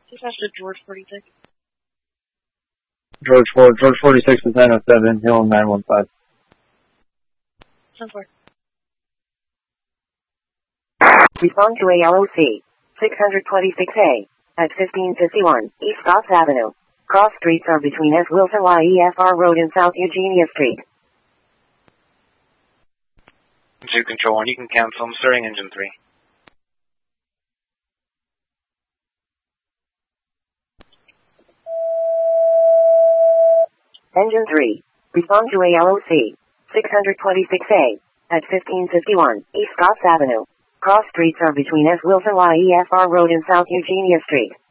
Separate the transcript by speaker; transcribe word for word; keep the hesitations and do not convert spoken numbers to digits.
Speaker 1: Dispatch to George forty-six.
Speaker 2: George four, George forty-six is nine oh seven, Hill nine one five.
Speaker 1: ten four.
Speaker 3: Respond to A L O C, six twenty-six A, at fifteen fifty-one, East Goss Avenue. Cross streets are between S. Wilson Y E F R Road and South Eugenia Street.
Speaker 4: two Control one, you can cancel. I'm starting engine three.
Speaker 3: Engine three. Respond to A L O C, six twenty-six A, at fifteen fifty-one, East Goss Avenue. Cross streets are between S. Wilson Y E F R Road and South Eugenia Street.